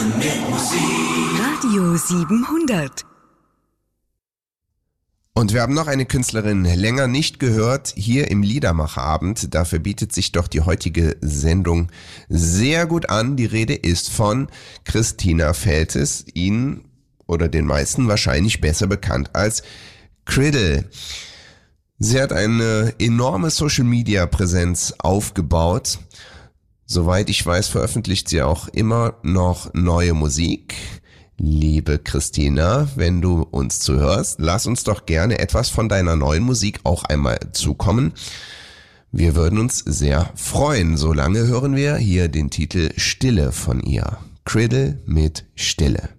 Radio 700. Und wir haben noch eine Künstlerin länger nicht gehört hier im Liedermacherabend. Dafür bietet sich doch die heutige Sendung sehr gut an. Die Rede ist von Christina Feltes, Ihnen oder den meisten wahrscheinlich besser bekannt als Criddle. Sie hat eine enorme Social-Media-Präsenz aufgebaut. Soweit ich weiß, veröffentlicht sie auch immer noch neue Musik. Liebe Christina, wenn du uns zuhörst, lass uns doch gerne etwas von deiner neuen Musik auch einmal zukommen. Wir würden uns sehr freuen. Solange hören wir hier den Titel Stille von ihr. Criddle mit Stille.